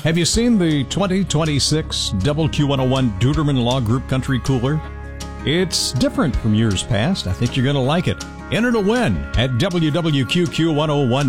Have you seen the 2026 WQ101 Duderman Law Group Country Cooler? It's different from years past. I think you're going to like it. Enter to win at WWQQ101.